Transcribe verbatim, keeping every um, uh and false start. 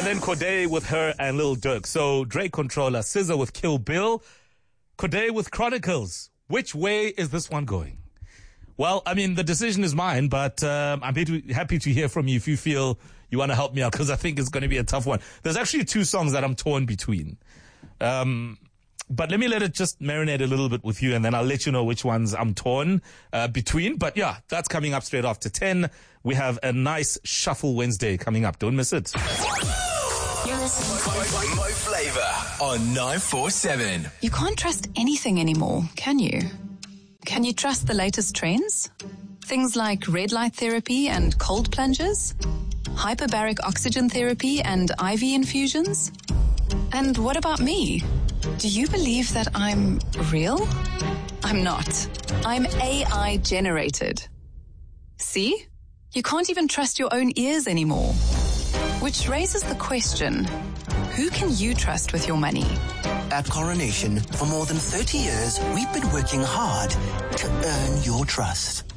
And then Corday with her and Lil Durk. So Drake Controller, S Z A with Kill Bill, Corday with Chronicles. Which way is this one going? Well, I mean, the decision is mine, but um, I'm happy to, happy to hear from you if you feel you want to help me out, because I think it's going to be a tough one. There's actually two songs that I'm torn between. Um, but let me let it just marinate a little bit with you, and then I'll let you know which ones I'm torn uh, between. But yeah, that's coming up straight after ten. We have a nice Shuffle Wednesday coming up. Don't miss it. You're listening to Mo Flava on nine four seven. You can't trust anything anymore, can you? Can you trust the latest trends? Things like red light therapy and cold plunges? Hyperbaric oxygen therapy and I V infusions? And what about me? Do you believe that I'm real? I'm not. I'm A I generated. See? You can't even trust your own ears anymore. Which raises the question, who can you trust with your money? At Coronation, for more than thirty years, we've been working hard to earn your trust.